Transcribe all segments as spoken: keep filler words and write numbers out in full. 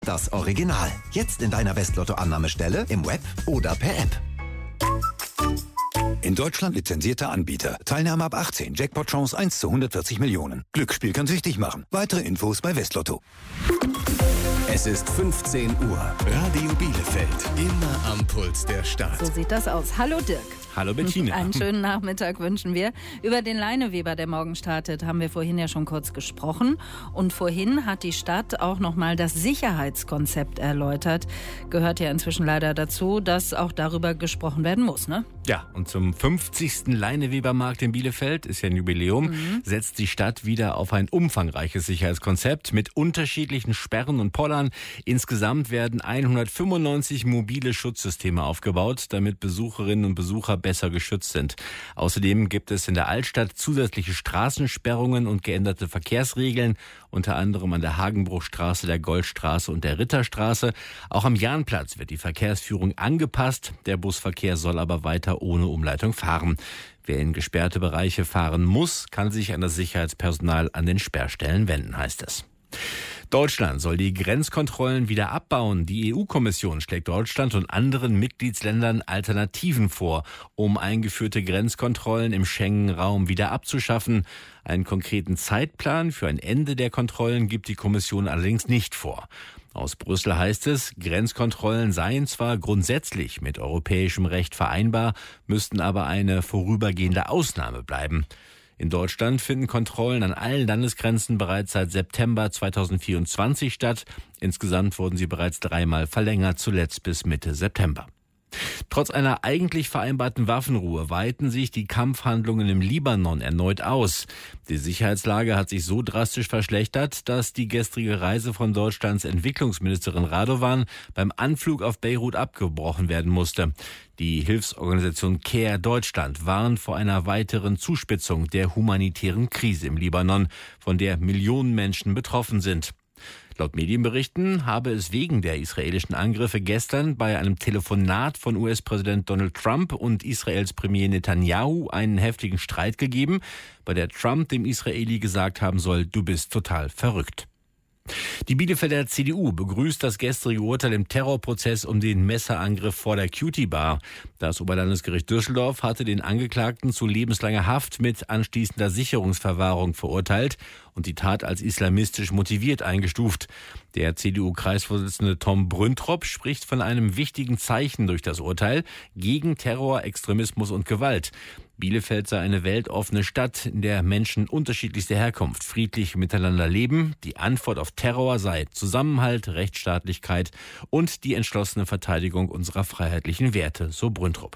Das Original. Jetzt in deiner Westlotto-Annahmestelle, im Web oder per App. In Deutschland lizenzierter Anbieter. Teilnahme ab achtzehn. Jackpot-Chance eins zu hundertvierzig Millionen. Glücksspiel kann süchtig machen. Weitere Infos bei Westlotto. Es ist fünfzehn Uhr. Radio Bielefeld. Immer am Puls der Stadt. So sieht das aus. Hallo Dirk. Hallo Bettina. Einen schönen Nachmittag wünschen wir. Über den Leineweber, der morgen startet, haben wir vorhin ja schon kurz gesprochen. Und vorhin hat die Stadt auch nochmal das Sicherheitskonzept erläutert. Gehört ja inzwischen leider dazu, dass auch darüber gesprochen werden muss, ne? Ja, und zum fünfzigsten Leinewebermarkt in Bielefeld, ist ja ein Jubiläum, mhm. setzt die Stadt wieder auf ein umfangreiches Sicherheitskonzept mit unterschiedlichen Sperren und Pollern. Insgesamt werden hundertfünfundneunzig mobile Schutzsysteme aufgebaut, damit Besucherinnen und Besucher besser geschützt sind. Außerdem gibt es in der Altstadt zusätzliche Straßensperrungen und geänderte Verkehrsregeln, unter anderem an der Hagenbruchstraße, der Goldstraße und der Ritterstraße. Auch am Jahnplatz wird die Verkehrsführung angepasst. Der Busverkehr soll aber weiter ohne Umleitung fahren. Wer in gesperrte Bereiche fahren muss, kann sich an das Sicherheitspersonal an den Sperrstellen wenden, heißt es. Deutschland soll die Grenzkontrollen wieder abbauen. Die E U-Kommission schlägt Deutschland und anderen Mitgliedsländern Alternativen vor, um eingeführte Grenzkontrollen im Schengen-Raum wieder abzuschaffen. Einen konkreten Zeitplan für ein Ende der Kontrollen gibt die Kommission allerdings nicht vor. Aus Brüssel heißt es, Grenzkontrollen seien zwar grundsätzlich mit europäischem Recht vereinbar, müssten aber eine vorübergehende Ausnahme bleiben. In Deutschland finden Kontrollen an allen Landesgrenzen bereits seit September zweitausendvierundzwanzig statt. Insgesamt wurden sie bereits dreimal verlängert, zuletzt bis Mitte September. Trotz einer eigentlich vereinbarten Waffenruhe weiten sich die Kampfhandlungen im Libanon erneut aus. Die Sicherheitslage hat sich so drastisch verschlechtert, dass die gestrige Reise von Deutschlands Entwicklungsministerin Radovan beim Anflug auf Beirut abgebrochen werden musste. Die Hilfsorganisation CARE Deutschland warnt vor einer weiteren Zuspitzung der humanitären Krise im Libanon, von der Millionen Menschen betroffen sind. Laut Medienberichten habe es wegen der israelischen Angriffe gestern bei einem Telefonat von U S-Präsident Donald Trump und Israels Premier Netanyahu einen heftigen Streit gegeben, bei der Trump dem Israeli gesagt haben soll, du bist total verrückt. Die Bielefelder C D U begrüßt das gestrige Urteil im Terrorprozess um den Messerangriff vor der Cutie Bar. Das Oberlandesgericht Düsseldorf hatte den Angeklagten zu lebenslanger Haft mit anschließender Sicherungsverwahrung verurteilt und die Tat als islamistisch motiviert eingestuft. Der C D U-Kreisvorsitzende Tom Brüntrop spricht von einem wichtigen Zeichen durch das Urteil gegen Terror, Extremismus und Gewalt. Bielefeld sei eine weltoffene Stadt, in der Menschen unterschiedlichster Herkunft friedlich miteinander leben. Die Antwort auf Terror sei Zusammenhalt, Rechtsstaatlichkeit und die entschlossene Verteidigung unserer freiheitlichen Werte, so Brüntrop.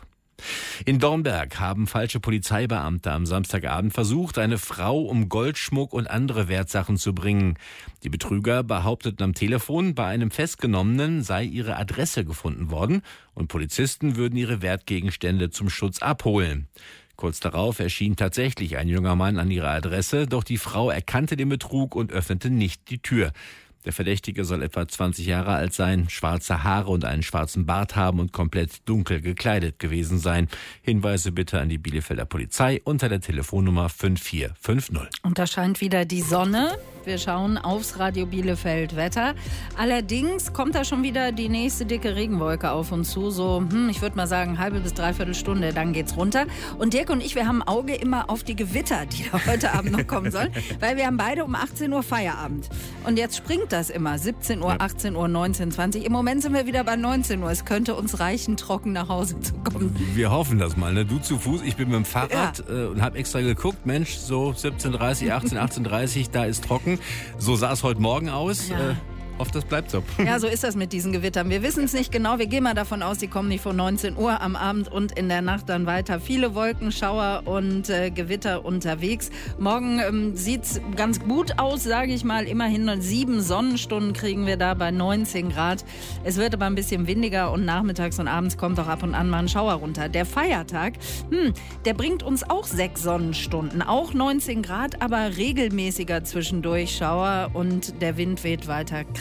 In Dornberg haben falsche Polizeibeamte am Samstagabend versucht, eine Frau um Goldschmuck und andere Wertsachen zu bringen. Die Betrüger behaupteten am Telefon, bei einem Festgenommenen sei ihre Adresse gefunden worden und Polizisten würden ihre Wertgegenstände zum Schutz abholen. Kurz darauf erschien tatsächlich ein junger Mann an ihrer Adresse, doch die Frau erkannte den Betrug und öffnete nicht die Tür. Der Verdächtige soll etwa zwanzig Jahre alt sein, schwarze Haare und einen schwarzen Bart haben und komplett dunkel gekleidet gewesen sein. Hinweise bitte an die Bielefelder Polizei unter der Telefonnummer fünf vier fünf null. Und da scheint wieder die Sonne. Wir schauen aufs Radio Bielefeld Wetter. Allerdings kommt da schon wieder die nächste dicke Regenwolke auf uns zu. So, hm, ich würde mal sagen, halbe bis dreiviertel Stunde, dann geht's runter. Und Dirk und ich, wir haben ein Auge immer auf die Gewitter, die da heute Abend noch kommen sollen. Weil wir haben beide um achtzehn Uhr Feierabend. Und jetzt springt das immer. siebzehn Uhr, achtzehn Uhr, neunzehn, zwanzig. Im Moment sind wir wieder bei neunzehn Uhr. Es könnte uns reichen, trocken nach Hause zu kommen. Wir hoffen das mal. Ne? Du zu Fuß, ich bin mit dem Fahrrad ja. äh, und habe extra geguckt. Mensch, so siebzehn Uhr dreißig, achtzehn, achtzehn Uhr dreißig, da ist trocken. So sah es heute Morgen aus. Ja. Äh, hoffe, das bleibt so. Ja, so ist das mit diesen Gewittern. Wir wissen es nicht genau. Wir gehen mal davon aus, die kommen nicht vor neunzehn Uhr am Abend und in der Nacht dann weiter. Viele Wolken, Schauer und äh, Gewitter unterwegs. Morgen ähm, sieht es ganz gut aus, sage ich mal. Immerhin sieben Sonnenstunden kriegen wir da bei neunzehn Grad. Es wird aber ein bisschen windiger und nachmittags und abends kommt auch ab und an mal ein Schauer runter. Der Feiertag, hm, der bringt uns auch sechs Sonnenstunden. Auch neunzehn Grad, aber regelmäßiger zwischendurch Schauer und der Wind weht weiter kräftig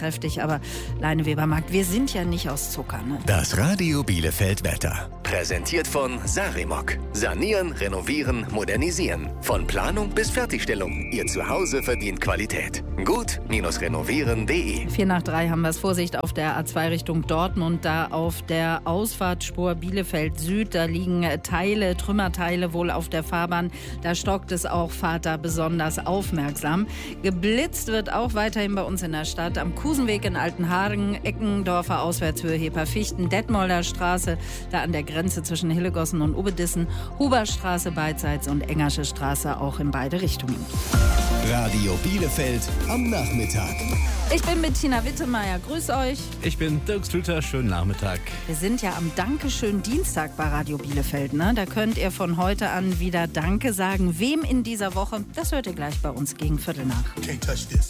kräftig, aber Leinewebermarkt, wir sind ja nicht aus Zucker, ne? Das Radio Bielefeld Wetter. Präsentiert von Sarimok. Sanieren, renovieren, modernisieren. Von Planung bis Fertigstellung. Ihr Zuhause verdient Qualität. Gut-renovieren punkt de. Vier nach drei haben wir es. Vorsicht auf der A zwei Richtung Dortmund, da auf der Ausfahrtspur Bielefeld Süd. Da liegen Teile, Trümmerteile wohl auf der Fahrbahn. Da stockt es auch, fahrt da besonders aufmerksam. Geblitzt wird auch weiterhin bei uns in der Stadt. Am Kusenweg in Altenhagen, Eckendorfer Auswärtshöhe Heperfichten, Detmolder Straße, da an der Grenze zwischen Hillegossen und Ubedissen, Huberstraße beidseits und Engersche Straße auch in beide Richtungen. Radio Bielefeld am Nachmittag. Ich bin Bettina Wittemeyer, grüß euch. Ich bin Dirk Slüter, schönen Nachmittag. Wir sind ja am Dankeschön Dienstag bei Radio Bielefeld, ne? Da könnt ihr von heute an wieder Danke sagen. Wem in dieser Woche, das hört ihr gleich bei uns gegen Viertel nach. Can't touch this.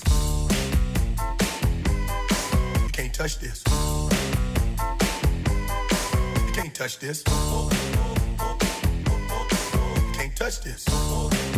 Can't touch this. Can't touch this. Can't touch this.